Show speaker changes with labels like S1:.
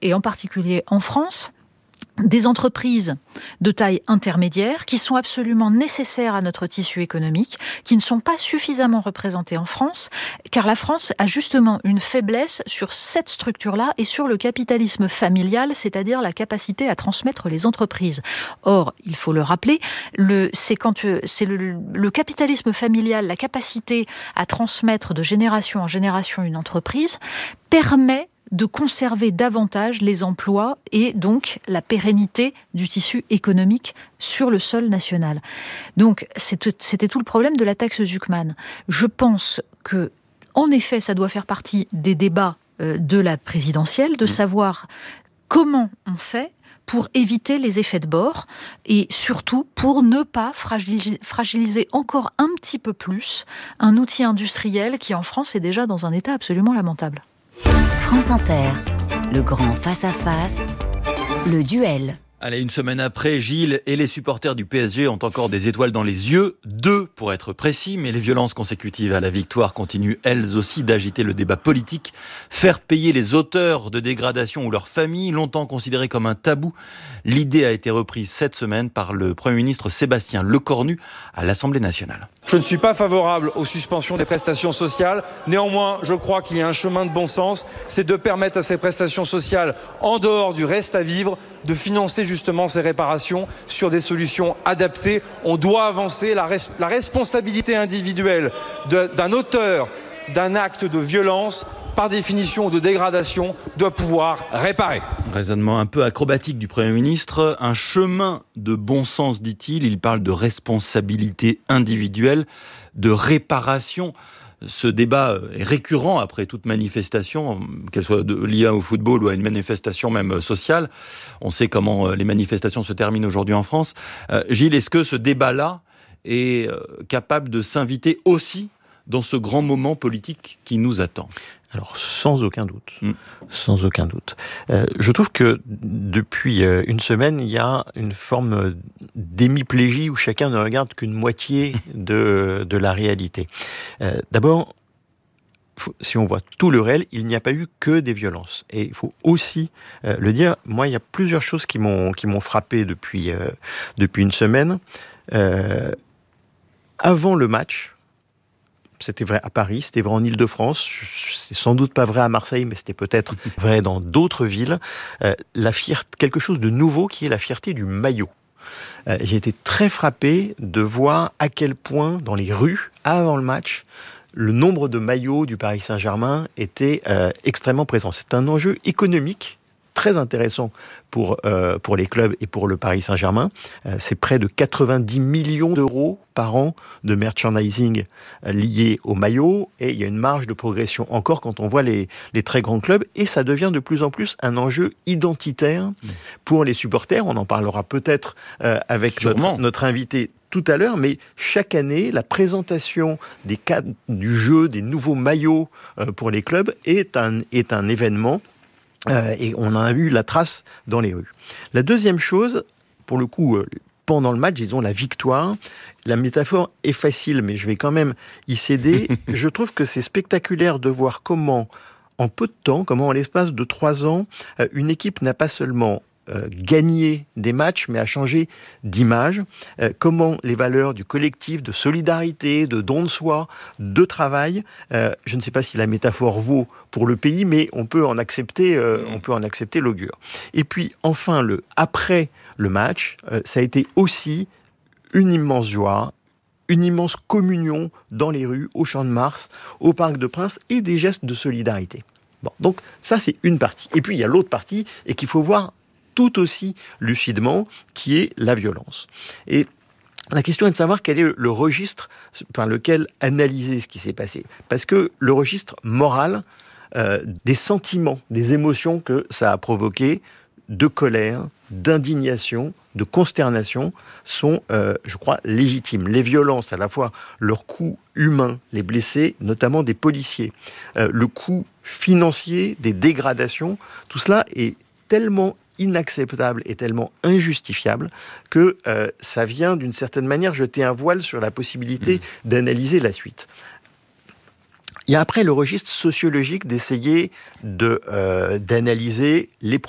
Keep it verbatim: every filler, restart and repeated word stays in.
S1: et en particulier en France, des entreprises de taille intermédiaire qui sont absolument nécessaires à notre tissu économique, qui ne sont pas suffisamment représentées en France, car la France a justement une faiblesse sur cette structure-là et sur le capitalisme familial, c'est-à-dire la capacité à transmettre les entreprises. Or, il faut le rappeler, le, c'est quand c'est le, le capitalisme familial, la capacité à transmettre de génération en génération une entreprise, permet de conserver davantage les emplois et donc la pérennité du tissu économique sur le sol national. Donc c'était tout le problème de la taxe Zuckman. Je pense que, en effet, ça doit faire partie des débats de la présidentielle, de savoir comment on fait pour éviter les effets de bord et surtout pour ne pas fragiliser, fragiliser encore un petit peu plus un outil industriel qui en France est déjà dans un état absolument lamentable.
S2: France Inter, le grand face-à-face, le duel.
S3: Allez, une semaine après, Gilles et les supporters du P S G ont encore des étoiles dans les yeux, deux pour être précis, mais les violences consécutives à la victoire continuent elles aussi d'agiter le débat politique. Faire payer les auteurs de dégradation ou leurs familles, longtemps considérées comme un tabou, l'idée a été reprise cette semaine par le Premier ministre Sébastien Lecornu à l'Assemblée nationale.
S4: Je ne suis pas favorable aux suspensions des prestations sociales. Néanmoins, je crois qu'il y a un chemin de bon sens, c'est de permettre à ces prestations sociales, en dehors du reste à vivre, de financer justement ces réparations sur des solutions adaptées. On doit avancer la, res- la responsabilité individuelle de, d'un auteur d'un acte de violence, par définition de dégradation, doit pouvoir réparer.
S3: Raisonnement un peu acrobatique du Premier ministre, un chemin de bon sens, dit-il. Il parle de responsabilité individuelle, de réparation. Ce débat est récurrent après toute manifestation, qu'elle soit de, liée au football ou à une manifestation même sociale. On sait comment les manifestations se terminent aujourd'hui en France. Euh, Gilles, est-ce que ce débat-là est euh, capable de s'inviter aussi dans ce grand moment politique qui nous attend ?
S5: Alors, sans aucun doute, mmh. sans aucun doute. Euh, je trouve que depuis euh, une semaine, il y a une forme d'hémiplégie où chacun ne regarde qu'une moitié de, de la réalité. Euh, d'abord, faut, si on voit tout le réel, il n'y a pas eu que des violences. Et il faut aussi euh, le dire, moi, il y a plusieurs choses qui m'ont, qui m'ont frappé depuis, euh, depuis une semaine. Euh, avant le match, c'était vrai à Paris, c'était vrai en Île-de-France, c'est sans doute pas vrai à Marseille, mais c'était peut-être vrai dans d'autres villes. Euh, la fierté, quelque chose de nouveau qui est la fierté du maillot. Euh, j'ai été très frappé de voir à quel point dans les rues, avant le match, le nombre de maillots du Paris Saint-Germain était euh, extrêmement présent. C'est un enjeu économique très intéressant pour, euh, pour les clubs et pour le Paris Saint-Germain. Euh, c'est près de quatre-vingt-dix millions d'euros par an de merchandising euh, lié au maillot, et il y a une marge de progression encore quand on voit les, les très grands clubs, et ça devient de plus en plus un enjeu identitaire mmh. pour les supporters. On en parlera peut-être euh, avec notre, notre invité tout à l'heure, mais chaque année, la présentation des cadres du jeu, des nouveaux maillots euh, pour les clubs est un, est un événement. Euh, et on a eu la trace dans les rues. La deuxième chose, pour le coup, euh, pendant le match, disons la victoire, la métaphore est facile, mais je vais quand même y céder. Je trouve que c'est spectaculaire de voir comment, en peu de temps, comment en l'espace de trois ans, euh, une équipe n'a pas seulement Euh, gagner des matchs, mais à changer d'image. Euh, comment les valeurs du collectif, de solidarité, de don de soi, de travail, euh, je ne sais pas si la métaphore vaut pour le pays, mais on peut en accepter, euh, on peut en accepter l'augure. Et puis, enfin, le après le match, euh, ça a été aussi une immense joie, une immense communion dans les rues, au Champ de Mars, au Parc des Princes, et des gestes de solidarité. Bon, donc ça, c'est une partie. Et puis, il y a l'autre partie, et qu'il faut voir tout aussi lucidement, qui est la violence. Et la question est de savoir quel est le registre par lequel analyser ce qui s'est passé. Parce que le registre moral, euh, des sentiments, des émotions que ça a provoqué, de colère, d'indignation, de consternation, sont, euh, je crois, légitimes. Les violences, à la fois leur coût humain, les blessés, notamment des policiers, euh, le coût financier, des dégradations, tout cela est tellement inacceptable et tellement injustifiable que euh, ça vient d'une certaine manière jeter un voile sur la possibilité mmh. d'analyser la suite. Il y a après le registre sociologique d'essayer de, euh, d'analyser les